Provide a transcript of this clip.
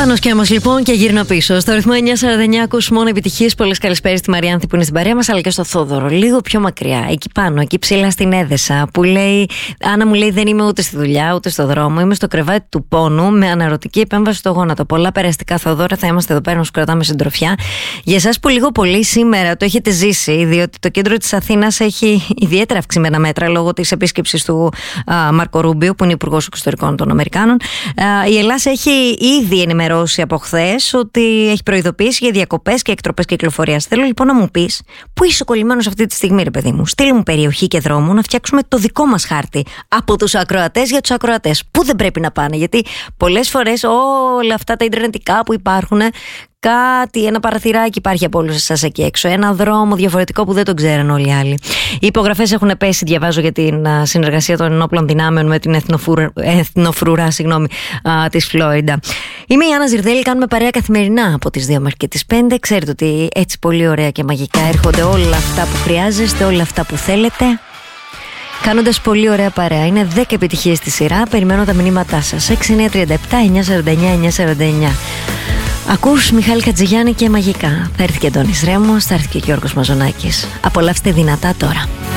Πάνος και άμμος λοιπόν και γύρνα πίσω. Στο ρυθμό 949 ακούς μόνο επιτυχίες. Πολλές καλησπέρες στη Μαριάνθη που είναι στην παρέα μας, αλλά και στο Θόδωρο. Λίγο πιο μακριά, εκεί πάνω, εκεί ψηλά στην Έδεσα. Που λέει, Άννα μου λέει, δεν είμαι ούτε στη δουλειά ούτε στο δρόμο. Είμαι στο κρεβάτι του πόνου με αναρωτική επέμβαση στο γόνατο. Πολλά περαστικά, Θόδωρα, θα είμαστε εδώ πέρα να σου κρατάμε συντροφιά. Για εσάς που λίγο πολύ σήμερα το έχετε ζήσει, διότι το κέντρο της Αθήνας έχει ιδιαίτερα αυξημένα μέτρα λόγω της επίσκεψης του Μάρκο Ρούμπιο, που είναι υπουργός εξωτερικών των Αμερικάνων. Η Ελλάδα έχει ήδη ενημερώσει από χθες ότι έχει προειδοποιήσει για διακοπές και εκτροπές κυκλοφορίας. Θέλω λοιπόν να μου πεις πού είσαι κολλημένος αυτή τη στιγμή, ρε παιδί μου. Στείλε μου περιοχή και δρόμο να φτιάξουμε το δικό μας χάρτη από τους ακροατές για τους ακροατές. Πού δεν πρέπει να πάνε, γιατί πολλές φορές όλα αυτά τα ιντερνετικά που υπάρχουν, ένα παραθυράκι υπάρχει από όλους εσάς εκεί έξω. Ένα δρόμο διαφορετικό που δεν τον ξέρουν όλοι οι άλλοι. Οι υπογραφές έχουν πέσει, διαβάζω, για την συνεργασία των ενόπλων δυνάμεων με την εθνοφρουρά της Φλόιντα. Είμαι η Άννα Ζιρδέλη, κάνουμε παρέα καθημερινά από τις 2 μέχρι και τις 5. Ξέρετε ότι έτσι πολύ ωραία και μαγικά έρχονται όλα αυτά που χρειάζεστε, όλα αυτά που θέλετε, κάνοντας πολύ ωραία παρέα. Είναι 10 επιτυχίες στη σειρά. Περιμένω τα μηνύματά σας. 6937-949-949. Ακούς Μιχάλη Χατζηγιάννη και μαγικά. Θα έρθει και Αντώνης Ρέμος, θα έρθει και Γιώργος Μαζονάκης. Απολαύστε δυνατά τώρα.